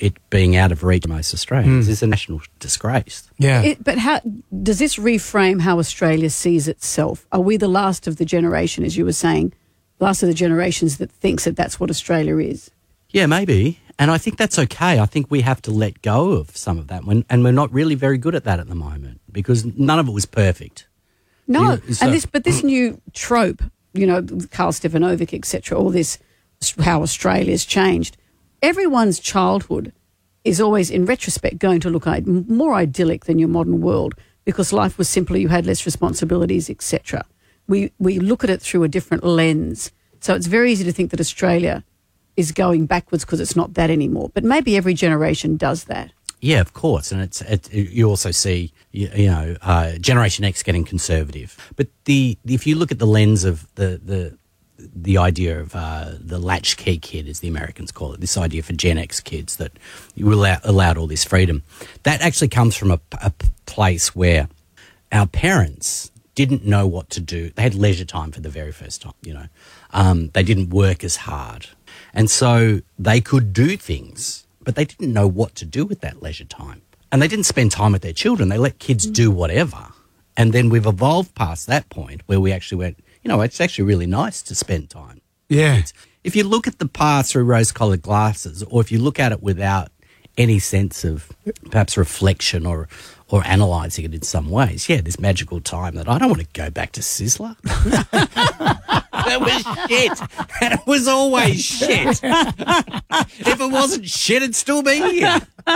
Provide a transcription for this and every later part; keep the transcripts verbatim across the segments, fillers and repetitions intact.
it being out of reach of most Australians mm. is a national disgrace. Yeah. It, but how does this reframe how Australia sees itself? Are we the last of the generation, as you were saying, last of the generations that thinks that that's what Australia is? Yeah, maybe. And I think that's okay. I think we have to let go of some of that. When, and we're not really very good at that at the moment because none of it was perfect. No, You- so- and this, but this new trope, you know, Karl Stefanovic, et cetera, all this, how Australia's changed. Everyone's childhood is always, in retrospect, going to look id- more idyllic than your modern world because life was simpler, you had less responsibilities, et cetera. We we look at it through a different lens. So it's very easy to think that Australia is going backwards because it's not that anymore. But maybe every generation does that. Yeah, of course. And it's it, you also see, you, you know, uh, Generation X getting conservative. But the if you look at the lens of the the the idea of uh, the latchkey kid, as the Americans call it, this idea for Gen X kids that you were allow, allowed all this freedom, that actually comes from a, a place where our parents didn't know what to do. They had leisure time for the very first time, you know. Um, they didn't work as hard. And so they could do things, but they didn't know what to do with that leisure time. And they didn't spend time with their children. They let kids do whatever. And then we've evolved past that point where we actually went, you know, it's actually really nice to spend time. Yeah. It's, if you look at the past through rose-coloured glasses, or if you look at it without any sense of perhaps reflection or or analysing it in some ways, yeah, this magical time that I don't want to go back to Sizzler. That was shit. And it was always shit. If it wasn't shit, it'd still be here.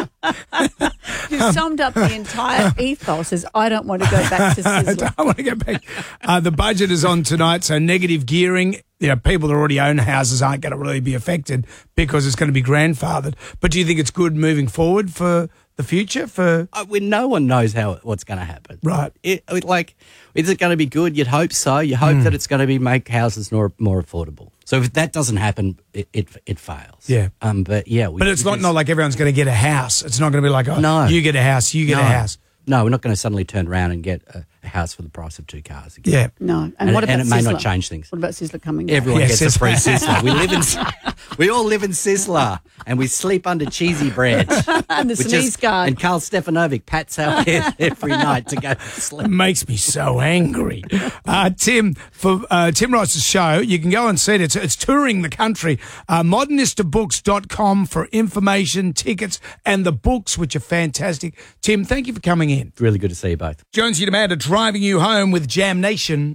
You summed up the entire ethos as I don't want to go back to I Sizzler. don't want to go back. Uh, the budget is on tonight, so negative gearing. You know, people that already own houses aren't going to really be affected because it's going to be grandfathered. But do you think it's good moving forward for the future? For Uh, when no one knows how what's going to happen. Right. It, it, like, is it going to be good? You'd hope so. You hope Mm. that it's going to be make houses more more affordable. So if that doesn't happen, it it, it fails. Yeah. Um. But yeah. We, But it's we not, just- not like everyone's going to get a house. It's not going to be like, oh, No. you get a house, you get no. a house. No, we're not going to suddenly turn around and get a, a house for the price of two cars again. Yeah. No. And, And, what about and it may Sizzler? not change things. What about Sizzler coming back? Everyone Yeah, gets Sizzler. a free Sizzler. We live in, we all live in Sizzler, and we sleep under cheesy bread. And the which sneeze is- guard. And Karl Stefanovic pats our head every night to go to sleep. Makes me so angry. Uh, Tim, for uh, Tim Ross's show, you can go and see it. It's, it's touring the country. Uh, modernista books dot com for information, tickets, and the books, which are fantastic. Tim, thank you for coming in. Really good to see you both. Jonesy and Amanda driving you home with Jam Nation.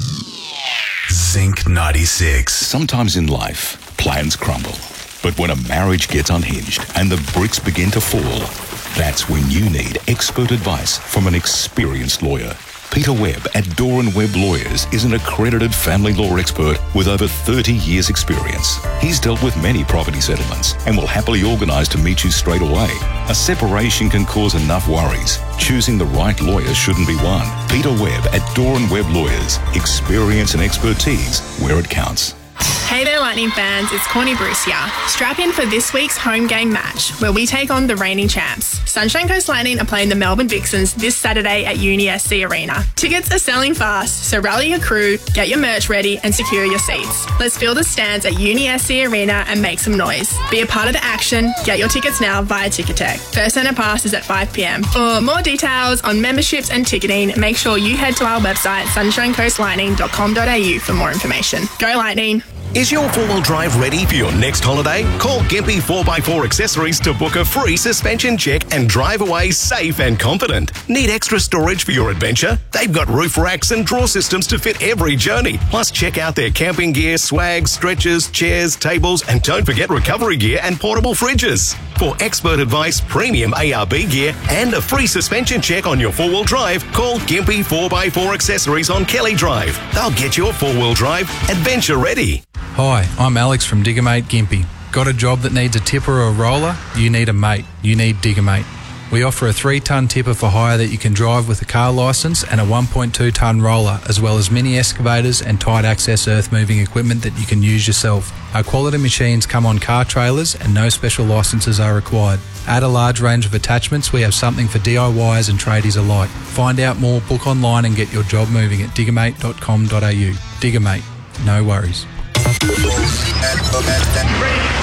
Zinc ninety-six. Sometimes in life, plans crumble. But when a marriage gets unhinged and the bricks begin to fall, that's when you need expert advice from an experienced lawyer. Peter Webb at Doran Webb Lawyers is an accredited family law expert with over thirty years experience. He's dealt with many property settlements and will happily organise to meet you straight away. A separation can cause enough worries. Choosing the right lawyer shouldn't be one. Peter Webb at Doran Webb Lawyers. Experience and expertise where it counts. Hey there, Lightning fans, it's Corny Bruce here. Strap in for this week's home game match, where we take on the reigning champs. Sunshine Coast Lightning are playing the Melbourne Vixens this Saturday at Uni S C Arena. Tickets are selling fast, so rally your crew, get your merch ready, and secure your seats. Let's fill the stands at Uni S C Arena and make some noise. Be a part of the action. Get your tickets now via Ticketek. First centre pass is at five p.m. For more details on memberships and ticketing, make sure you head to our website, sunshine coast lightning dot com dot a u for more information. Go Lightning! Is your four-wheel drive ready for your next holiday? Call Gympie four by four Accessories to book a free suspension check and drive away safe and confident. Need extra storage for your adventure? They've got roof racks and drawer systems to fit every journey. Plus, check out their camping gear, swag, stretchers, chairs, tables, and don't forget recovery gear and portable fridges. For expert advice, premium A R B gear, and a free suspension check on your four-wheel drive, call Gympie four by four Accessories on Kelly Drive. They'll get your four-wheel drive adventure ready. Hi, I'm Alex from Diggermate Gympie. Got a job that needs a tipper or a roller? You need a mate. You need Diggermate. We offer a three tonne tipper for hire that you can drive with a car licence and a one point two tonne roller, as well as mini excavators and tight access earth moving equipment that you can use yourself. Our quality machines come on car trailers and no special licences are required. Add a large range of attachments, we have something for D I Yers and tradies alike. Find out more, book online and get your job moving at diggermate dot com dot a u. Diggermate, no worries. Ready.